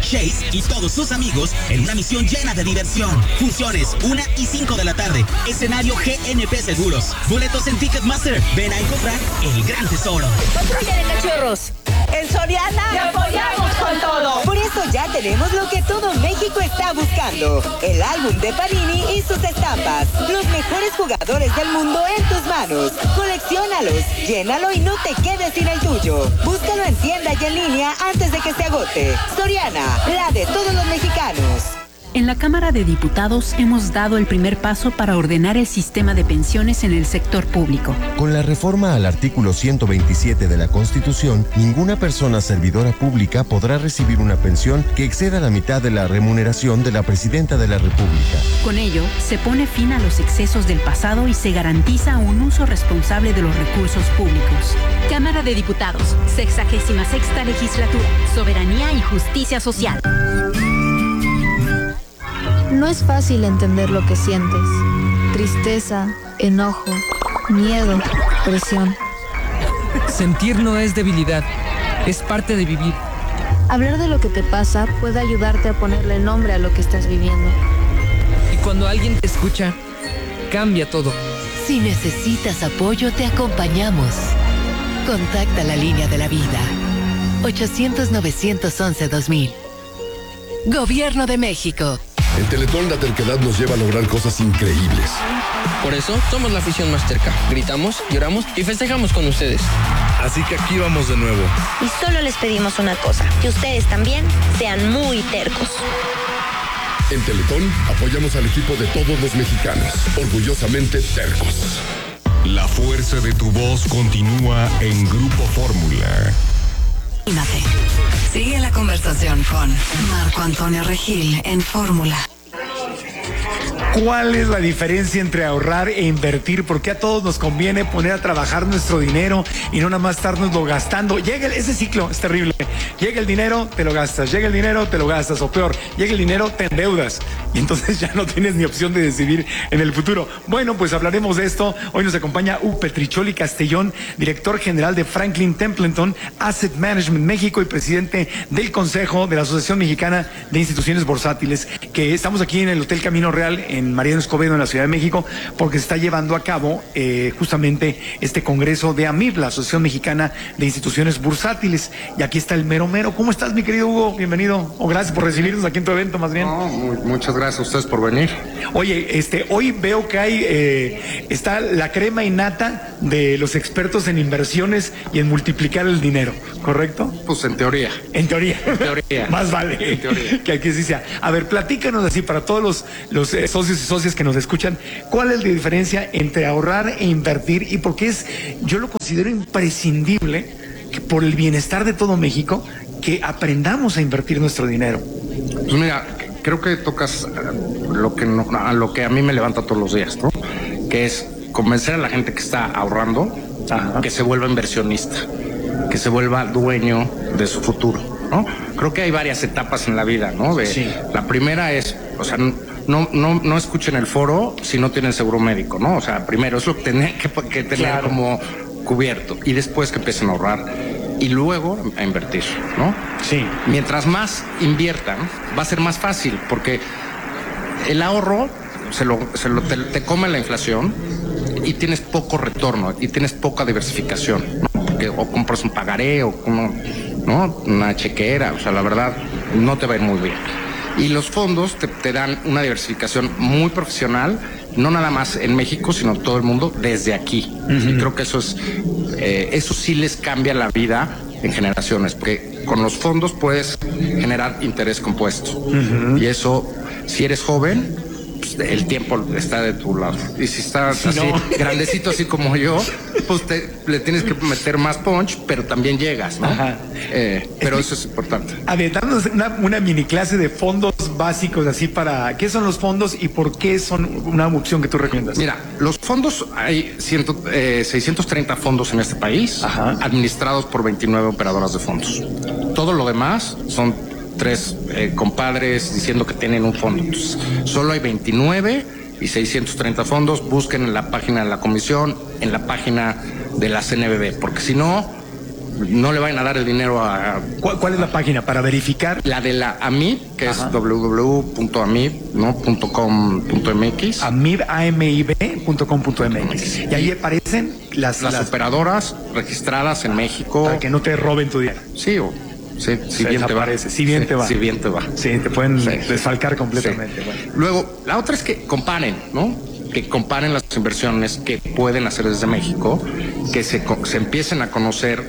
Chase y todos sus amigos en una misión llena de diversión. Funciones 1 y 5 de la tarde. Escenario GNP Seguros. Boletos en Ticketmaster. Ven a encontrar el gran tesoro. Patrulla de cachorros. En Soriana ¡te apoyamos con todo! Por eso ya tenemos lo que todo México está buscando. El álbum de Panini y sus estampas. Los mejores jugadores del mundo en tus manos. Colecciónalos, llénalo y no te quedes sin el tuyo. Búscalo en tienda y en línea antes de que se agote. Soriana, la de todos los mexicanos. En la Cámara de Diputados hemos dado el primer paso para ordenar el sistema de pensiones en el sector público. Con la reforma al artículo 127 de la Constitución, ninguna persona servidora pública podrá recibir una pensión que exceda la mitad de la remuneración de la Presidenta de la República. Con ello, se pone fin a los excesos del pasado y se garantiza un uso responsable de los recursos públicos. Cámara de Diputados, 66ª Legislatura, Soberanía y Justicia Social. No es fácil entender lo que sientes. Tristeza, enojo, miedo, presión. Sentir no es debilidad, es parte de vivir. Hablar de lo que te pasa puede ayudarte a ponerle nombre a lo que estás viviendo. Y cuando alguien te escucha, cambia todo. Si necesitas apoyo, te acompañamos. Contacta la línea de la vida. 800-911-2000. Gobierno de México. En Teletón la terquedad nos lleva a lograr cosas increíbles. Por eso somos la afición más terca. Gritamos, lloramos y festejamos con ustedes. Así que aquí vamos de nuevo. Y solo les pedimos una cosa, que ustedes también sean muy tercos. En Teletón apoyamos al equipo de todos los mexicanos, orgullosamente tercos. La fuerza de tu voz continúa en Grupo Fórmula. Sigue la conversación con Marco Antonio Regil en Fórmula. ¿Cuál es la diferencia entre ahorrar e invertir? Porque a todos nos conviene poner a trabajar nuestro dinero y no nada más estarnoslo gastando. Ese ciclo es terrible. Llega el dinero, te lo gastas. Llega el dinero, te lo gastas. O peor, llega el dinero, te endeudas. Y entonces ya no tienes ni opción de decidir en el futuro. Bueno, pues hablaremos de esto. Hoy nos acompaña Petricholi Castellón, director general de Franklin Templeton Asset Management México y presidente del Consejo de la Asociación Mexicana de Instituciones Bursátiles, que estamos aquí en el Hotel Camino Real en Mariano Escobedo, en la Ciudad de México, porque se está llevando a cabo justamente este congreso de AMIB, la Asociación Mexicana de Instituciones Bursátiles. Y aquí está el mero mero. ¿Cómo estás, mi querido Hugo? Bienvenido. O gracias por recibirnos aquí en tu evento, más bien. No, muchas gracias a ustedes por venir. Oye, hoy veo que hay, está la crema innata de los expertos en inversiones y en multiplicar el dinero, ¿correcto? Pues en teoría. En teoría. En teoría. Más vale en teoría. Que aquí sí sea. A ver, platícanos así para todos los socios y socias que nos escuchan, ¿cuál es la diferencia entre ahorrar e invertir? Y por qué yo lo considero imprescindible que por el bienestar de todo México, que aprendamos a invertir nuestro dinero. Pues mira, creo que tocas a lo que a mí me levanta todos los días, ¿no? Que es convencer a la gente que está ahorrando, que se vuelva inversionista, que se vuelva dueño de su futuro, ¿no? Creo que hay varias etapas en la vida, ¿no? Sí. La primera es, o sea, no escuchen el foro si no tienen seguro médico, ¿no? O sea, primero eso que tener como cubierto y después que empiecen a ahorrar y luego a invertir, ¿no? Sí. Mientras más inviertan, va a ser más fácil porque el ahorro te come la inflación y tienes poco retorno y tienes poca diversificación, ¿no? Porque o compras un pagaré o una chequera, o sea, la verdad no te va a ir muy bien. Y los fondos te dan una diversificación muy profesional, no nada más en México, sino en todo el mundo, desde aquí. Y creo que eso sí les cambia la vida en generaciones, porque con los fondos puedes generar interés compuesto. Y eso, si eres joven, pues el tiempo está de tu lado. Y si estás grandecito así como yo, pues le tienes que meter más punch, pero también llegas, ¿no? Pero eso es importante. A ver, danos una mini clase de fondos básicos así para... ¿Qué son los fondos y por qué son una opción que tú recomiendas? Mira, los fondos, hay 630 fondos en este país, administrados por 29 operadoras de fondos. Todo lo demás son 3 compadres diciendo que tienen un fondo. Entonces, solo hay 29 y 630 fondos. Busquen en la página de la comisión, en la página de la CNBV, porque si no, no le vayan a dar el dinero a... ¿Cuál es la página para verificar? La de la AMIB, que es www.amib.com.mx. amib.com.mx. Y ahí aparecen las operadoras registradas en México. Para que no te roben tu dinero. Sí, si bien te va. Si bien te va. Si bien te va. Sí, te pueden desfalcar completamente. Sí. Bueno. Luego, la otra es que comparen, ¿no? Que comparen las inversiones que pueden hacer desde México, que se empiecen a conocer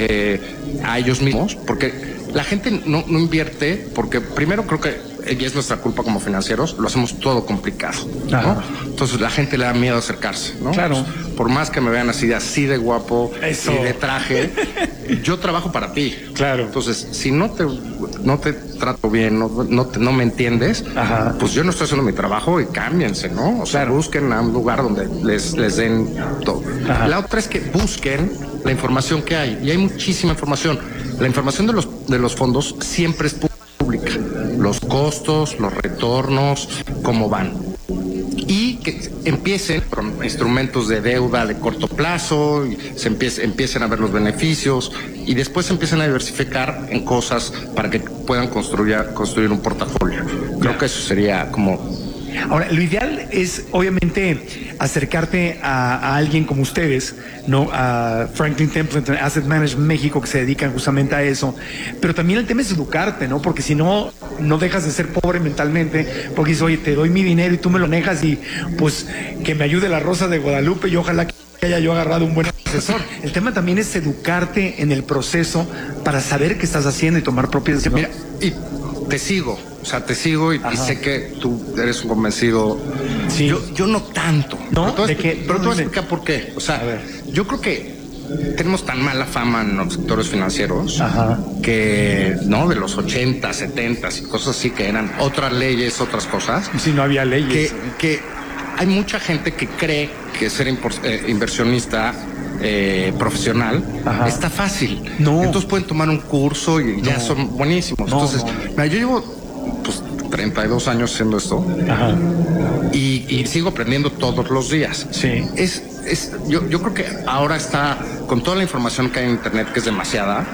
a ellos mismos, porque la gente no invierte, porque primero creo que, y es nuestra culpa como financieros, lo hacemos todo complicado, ¿no? Entonces la gente le da miedo acercarse, ¿no? Claro. Por más que me vean así de guapo y de traje, yo trabajo para ti. Claro. Entonces, si no te trato bien, no me entiendes, pues yo no estoy haciendo mi trabajo y cámbiense, ¿no? O sea, busquen a un lugar donde les den todo. La otra es que busquen la información que hay, y hay muchísima información. La información de los fondos siempre es pública. Los costos, los retornos, cómo van. Y que empiecen con instrumentos de deuda de corto plazo, y empiecen a ver los beneficios, y después empiecen a diversificar en cosas para que puedan construir un portafolio. Creo que eso sería como... Ahora, lo ideal es, obviamente, acercarte a alguien como ustedes, ¿no? A Franklin Templeton Asset Management México, que se dedican justamente a eso. Pero también el tema es educarte, ¿no? Porque si no, no dejas de ser pobre mentalmente, porque dices, oye, te doy mi dinero y tú me lo dejas, y pues que me ayude la Rosa de Guadalupe, y ojalá que haya yo agarrado un buen asesor. El tema también es educarte en el proceso para saber qué estás haciendo y tomar propias decisiones. Mira, y te sigo y sé que tú eres un convencido. Sí. Yo no tanto. ¿No? Pero te voy a explicar por qué. O sea, yo creo que tenemos tan mala fama en los sectores financieros que, ¿no? De los 80, 70 y cosas así, que eran otras leyes, otras cosas. Sí, no había leyes. Que hay mucha gente que cree que ser inversionista profesional está fácil. No. Entonces pueden tomar un curso y ya son buenísimos. Entonces, mira, yo llevo 32 años haciendo esto y sigo aprendiendo todos los días. Sí. Yo creo que ahora está, con toda la información que hay en internet, que es demasiada,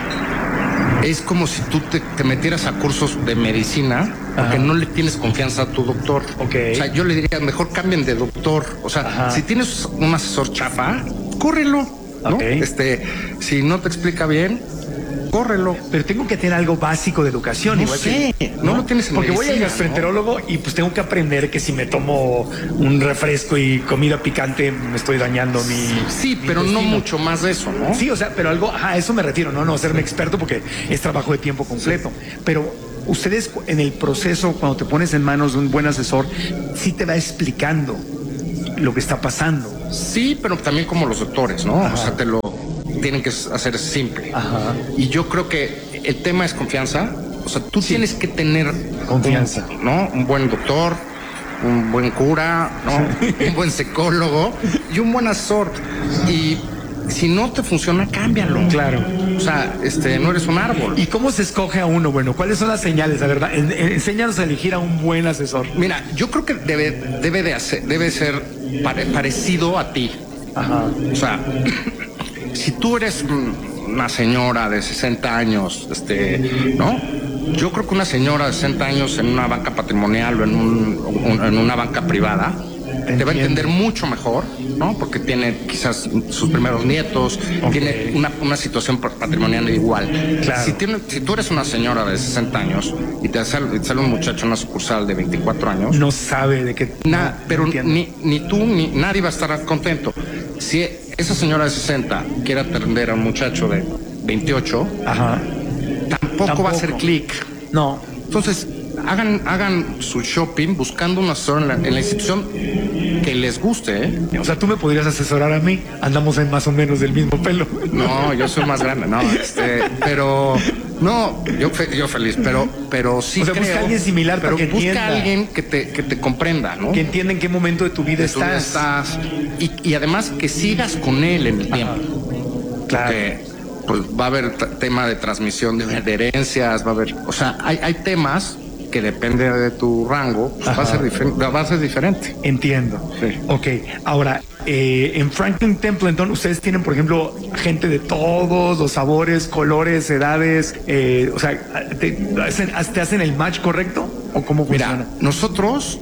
es como si tú te metieras a cursos de medicina porque no le tienes confianza a tu doctor. Okay. O sea, yo le diría, mejor cambien de doctor. O sea, si tienes un asesor chafa, córrelo, ¿no? Si no te explica bien, córrelo. Pero tengo que tener algo básico de educación. No igual sé, que, no lo tienes en porque medicina, voy al gastroenterólogo, ¿no? Y pues tengo que aprender que si me tomo un refresco y comida picante me estoy dañando mi... Sí, pero no mucho más de eso, ¿no? Sí, o sea, pero algo, a eso me refiero, no hacerme experto, porque es trabajo de tiempo completo. Pero ustedes en el proceso, cuando te pones en manos de un buen asesor, sí te va explicando lo que está pasando. Sí, pero también como los doctores, ¿no? O sea, te lo tienen que hacer simple. Y yo creo que el tema es confianza. O sea, tú tienes que tener confianza, ¿no? Un buen doctor, un buen cura, ¿no? Un buen psicólogo y un buen asesor. Y si no te funciona, cámbialo. Claro. O sea, no eres un árbol. ¿Y cómo se escoge a uno? Bueno, ¿cuáles son las señales, la verdad? Enséñanos a elegir a un buen asesor. Mira, yo creo que debe ser parecido a ti. O sea, si tú eres una señora de 60 años, ¿no? Yo creo que una señora de 60 años en una banca patrimonial o en una banca privada te va a entender mucho mejor, ¿no? Porque tiene quizás sus primeros nietos, tiene una situación patrimonial igual. Claro. Si tú eres una señora de 60 años y te sale un muchacho en una sucursal de 24 años... No sabe de qué... pero ni tú ni nadie va a estar contento. Si esa señora de 60 quiere atender a un muchacho de 28, tampoco va a hacer clic. No. Entonces, hagan su shopping buscando un asesor en la institución que les guste, ¿eh? O sea, tú me podrías asesorar a mí. Andamos en más o menos del mismo pelo. No, yo soy más grande, no, pero no, yo feliz, pero sí, o sea, creo, busca a alguien similar, pero para que busca entienda. a alguien que te comprenda, ¿no? Que entienda en qué momento de tu vida estás. Y además que sigas con él en el tiempo. Claro. Porque, pues va a haber tema de transmisión de herencias, va a haber, o sea, hay temas que depende de tu rango, pues va a ser diferente. Entiendo. Sí. Ok, ahora, En Franklin Templeton ustedes tienen, por ejemplo, gente de todos los sabores, colores, edades, o sea, ¿te hacen el match correcto? ¿O cómo funciona? Mira, nosotros,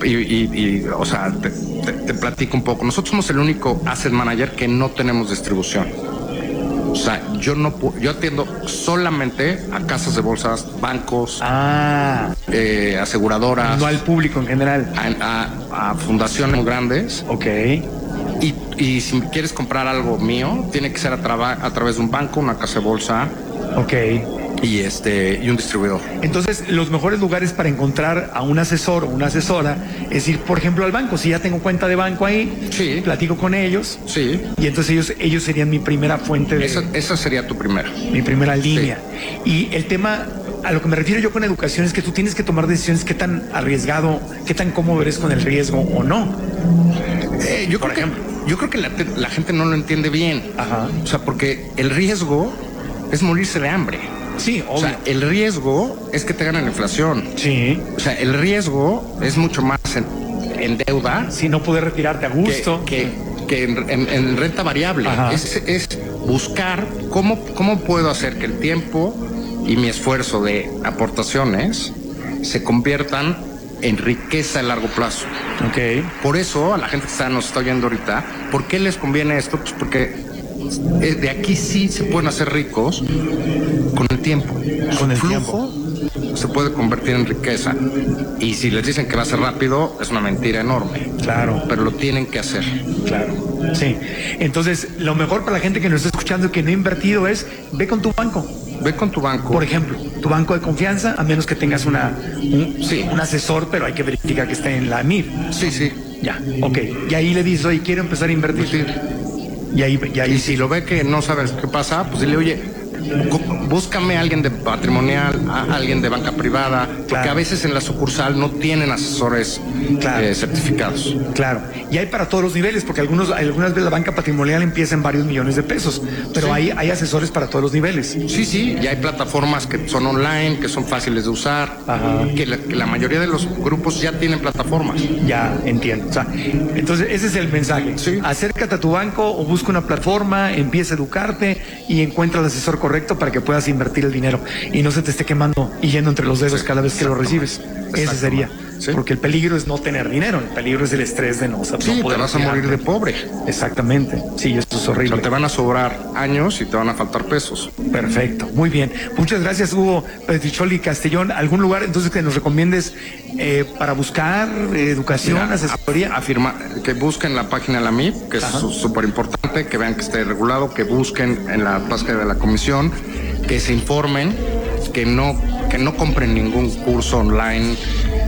o sea, te platico un poco, nosotros somos el único asset manager que no tenemos distribución. O sea, yo atiendo solamente a casas de bolsas, bancos, aseguradoras. No al público en general. A fundaciones muy grandes. Ok. Y si quieres comprar algo mío, tiene que ser a través de un banco, una casa de bolsa. Ok. Y un distribuidor. Entonces, los mejores lugares para encontrar a un asesor o una asesora es ir, por ejemplo, al banco. Si ya tengo cuenta de banco ahí, sí, platico con ellos. Sí. Y entonces ellos serían mi primera fuente de... Esa sería tu primera. Mi primera línea. Sí. Y el tema, a lo que me refiero yo con educación, es que tú tienes que tomar decisiones qué tan arriesgado, qué tan cómodo eres con el riesgo o no. Yo creo que la gente no lo entiende bien. Ajá. O sea, porque el riesgo es morirse de hambre. Sí, obvio. O sea, el riesgo es que te gane la inflación. Sí. O sea, el riesgo es mucho más en deuda. Sí, no poder retirarte a gusto. Que en renta variable. Es buscar cómo puedo hacer que el tiempo y mi esfuerzo de aportaciones se conviertan en riqueza a largo plazo. Ok. Por eso a la gente que nos está oyendo ahorita, ¿por qué les conviene esto? Pues porque de aquí sí se pueden hacer ricos con el tiempo. Con el flujo se puede convertir en riqueza. Y si les dicen que va a ser rápido, es una mentira enorme. Claro. Pero lo tienen que hacer. Claro. Sí. Entonces, lo mejor para la gente que nos está escuchando y que no ha invertido es ve con tu banco. Ve con tu banco. Por ejemplo, tu banco de confianza, a menos que tengas un asesor, pero hay que verificar que esté en la MIR. Sí, sí. Ya, ok. Y ahí le dices, oye, quiero empezar a invertir. Y ahí si lo ve que no sabes qué pasa, pues dile, oye, búscame a alguien de patrimonial, a alguien de banca privada, porque a veces en la sucursal no tienen asesores certificados. Claro, y hay para todos los niveles, porque algunas veces la banca patrimonial empieza en varios millones de pesos, pero hay asesores para todos los niveles. Sí, sí, y hay plataformas que son online, que son fáciles de usar, que la mayoría de los grupos ya tienen plataformas. Ya, entiendo. O sea, entonces ese es el mensaje. Sí. Acércate a tu banco o busca una plataforma, empieza a educarte y encuentra el asesor correcto para que puedas invertir el dinero y no se te esté quemando y yendo entre los dedos cada vez que lo recibes. Ese sería. Sí. Porque el peligro es no tener dinero, el peligro es el estrés de no poder. Sí, te vas a morir de pobre. Exactamente. Sí, eso es horrible. O sea, te van a sobrar años y te van a faltar pesos. Perfecto, muy bien. Muchas gracias, Hugo Petricholi Castellón. ¿Algún lugar entonces que nos recomiendes para buscar educación, asesoría? Que busquen la página de la MIP, que es súper importante, que vean que esté regulado, que busquen en la página de la comisión, que se informen, que no compren ningún curso online,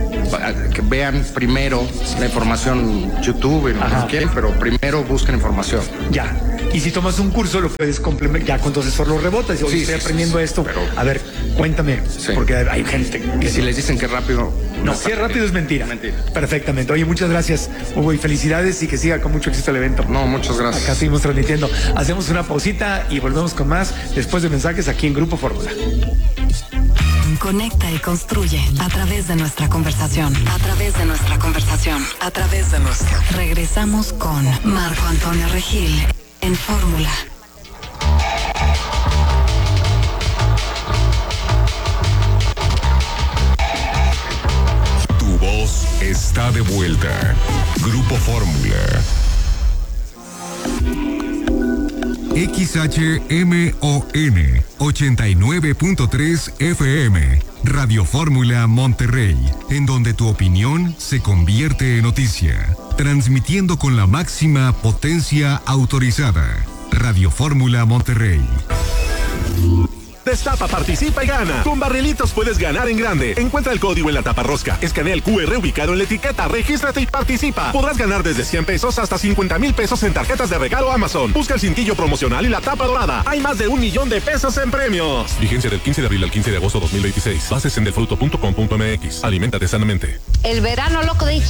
que vean primero la información YouTube y lo que quieren, pero primero busquen información. Ya. Y si tomas un curso, lo puedes complementar, ya con tu asesor lo rebotas. Y estoy aprendiendo esto. Pero, a ver, cuéntame, porque hay gente que... Y si les dicen que es rápido... No, si es rápido es mentira. Perfectamente. Oye, muchas gracias, Hugo, y felicidades y que siga con mucho éxito el evento. No, muchas gracias. Acá seguimos transmitiendo. Hacemos una pausita y volvemos con más después de mensajes aquí en Grupo Fórmula. Conecta y construye a través de nuestra conversación. A través de nuestra conversación. A través de nuestra. Regresamos con Marco Antonio Regil en Fórmula. Tu voz está de vuelta. Grupo Fórmula. XHMON 89.3 FM, Radio Fórmula Monterrey, en donde tu opinión se convierte en noticia, transmitiendo con la máxima potencia autorizada. Radio Fórmula Monterrey. Destapa, participa y gana. Con Barrilitos puedes ganar en grande. Encuentra el código en la taparrosca. Escanea el QR ubicado en la etiqueta. Regístrate y participa. Podrás ganar desde 100 pesos hasta 50,000 pesos en tarjetas de regalo Amazon. Busca el cintillo promocional y la tapa dorada. Hay más de 1 millón de pesos en premios. Vigencia del 15 de abril al 15 de agosto 2026. Bases en delfruto.com.mx. Aliméntate sanamente. El verano loco de